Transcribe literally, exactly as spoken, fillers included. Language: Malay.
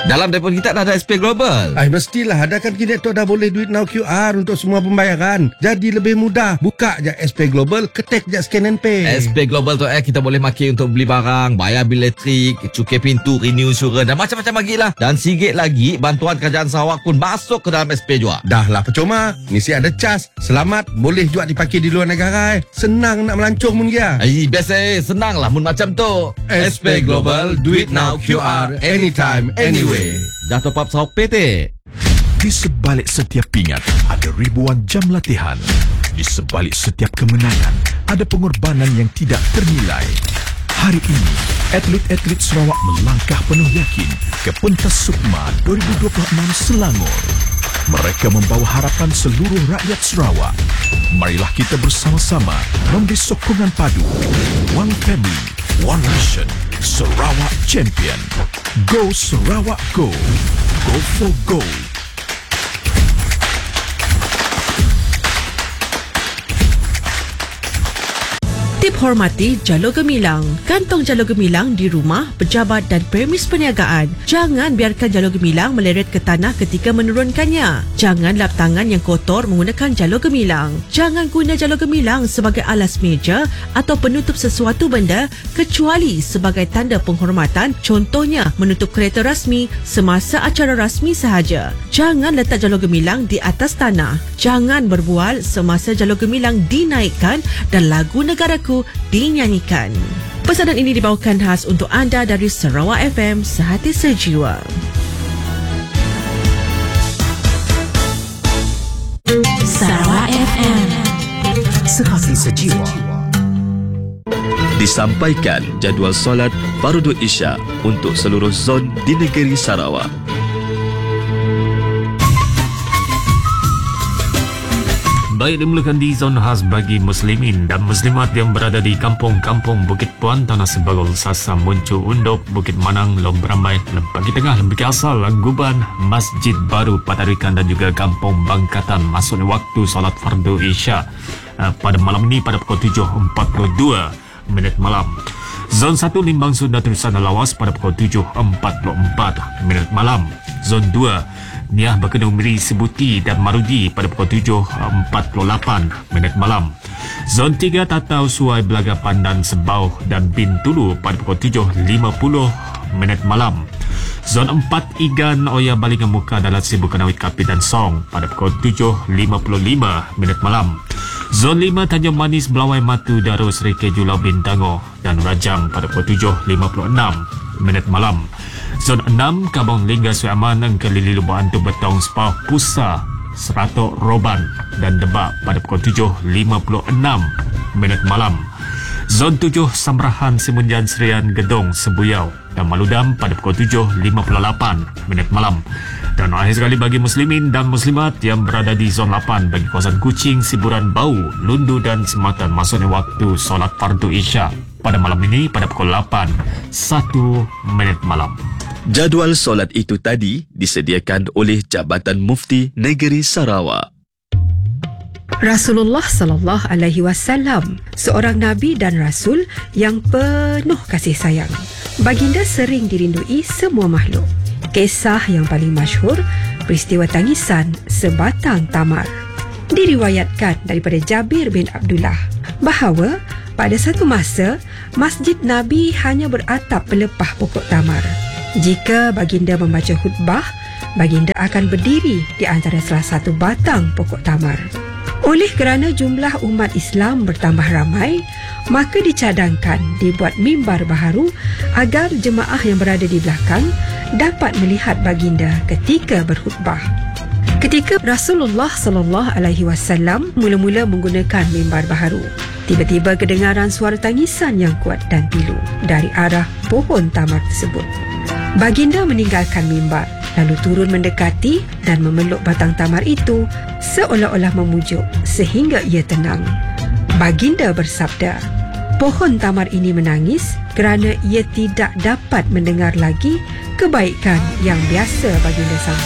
Dalam telefon kita dah ada S P Global. Ay, mestilah. Ada kan kini tu dah boleh duit now Q R untuk semua pembayaran. Jadi lebih mudah. Buka je S P Global, ketik je scan and pay. S P Global tu eh kita boleh maki untuk beli barang, bayar bil elektrik, cukai pintu, renew insurans dan macam-macam lagi lah. Dan sikit lagi bantuan kerajaan Sarawak pun masuk ke dalam S P juga. Dah lah percuma. Mesti ada cas. Selamat. Boleh juga dipakai di luar negara. Eh. Senang nak melancong pun dia. Ay, biasa eh. Senang lah mun macam tu. S P Global, do it now Q R, anytime, anyway. Dah top up Sarawak P T. Di sebalik setiap pingat ada ribuan jam latihan. Di sebalik setiap kemenangan ada pengorbanan yang tidak ternilai. Hari ini, atlet-atlet Sarawak melangkah penuh yakin ke pentas Sukma dua ribu dua puluh enam Selangor. Mereka membawa harapan seluruh rakyat Sarawak. Marilah kita bersama-sama memberi sokongan padu. One family, one mission. Sarawak Champion. Go Sarawak Go. Go for gold. Tip hormati jalur gemilang. Kantong jalur gemilang di rumah, pejabat dan premis perniagaan. Jangan biarkan jalur gemilang meleret ke tanah ketika menurunkannya. Jangan lap tangan yang kotor menggunakan jalur gemilang. Jangan guna jalur gemilang sebagai alas meja atau penutup sesuatu benda kecuali sebagai tanda penghormatan, contohnya menutup kereta rasmi semasa acara rasmi sahaja. Jangan letak jalur gemilang di atas tanah. Jangan berbual semasa jalur gemilang dinaikkan dan lagu negaraku dinyanyikan. Pesanan ini dibawakan khas untuk anda dari Sarawak F M, sehati sejiwa. Sarawak F M, sehati sejiwa. Disampaikan jadual solat Fardu Isya untuk seluruh zon di negeri Sarawak. Baik, dimulakan di zon khas bagi muslimin dan muslimat yang berada di kampung-kampung Bukit Puan, Tanah Sebagol, Sasa, Muncu, Undop, Bukit Manang, Lom Beramai, Lempagi Tengah, Lempagi Asal, Guban, Masjid Baru, Patarikan dan juga Kampung Bangkatan masuk waktu solat Fardu Isya uh, pada malam ini pada pukul tujuh empat puluh dua minit malam. Zon satu Limbang Sunda Terusan dan Lawas pada pukul tujuh empat puluh empat minit malam. Zon dua Niah Berkedung Miri Sebuti dan Marudi pada pukul tujuh empat puluh lapan minit malam. Zon tiga Tatau Suai Belaga Pandan Sebau dan Bintulu pada pukul tujuh lima puluh minit malam. Zon empat Igan Oya Balingan Muka Dalat Sibu Kanawit Kapi dan Song pada pukul tujuh lima puluh lima minit malam. Zon lima Tanjung Manis Belawai Matu Darus Reke Julau Bintango dan Rajang pada pukul tujuh lima puluh enam minit malam. Zon enam Kabong Lingga Suaman Engkelili Lubuk Antu Betong Sepah Pusa Seratok Roban dan Debak pada pukul tujuh lima puluh enam minit malam. Zon tujuh Samrahan Simunjan Serian Gedong Sebuyau dan Maludam pada pukul tujuh lima puluh lapan minit malam. Dan akhir sekali bagi muslimin dan muslimat yang berada di zon lapan bagi kawasan Kuching, Siburan, Bau, Lundu dan Sematan masuknya waktu solat Fardu Isya pada malam ini pada pukul lapan satu minit malam. Jadual solat itu tadi disediakan oleh Jabatan Mufti Negeri Sarawak. Rasulullah sallallahu alaihi wasallam, seorang nabi dan rasul yang penuh kasih sayang. Baginda sering dirindui semua makhluk. Kisah yang paling masyhur, peristiwa tangisan sebatang tamar. Diriwayatkan daripada Jabir bin Abdullah bahawa pada satu masa Masjid Nabi hanya beratap pelepah pokok tamar. Jika baginda membaca khutbah, baginda akan berdiri di antara salah satu batang pokok tamar. Oleh kerana jumlah umat Islam bertambah ramai, maka dicadangkan dibuat mimbar baharu agar jemaah yang berada di belakang dapat melihat baginda ketika berkhutbah. Ketika Rasulullah sallallahu alaihi wasallam mula-mula menggunakan mimbar baharu, tiba-tiba kedengaran suara tangisan yang kuat dan pilu dari arah pohon tamar tersebut. Baginda meninggalkan mimbar lalu turun mendekati dan memeluk batang tamar itu seolah-olah memujuk sehingga ia tenang. Baginda bersabda, pohon tamar ini menangis kerana ia tidak dapat mendengar lagi kebaikan yang biasa baginda sampaikan.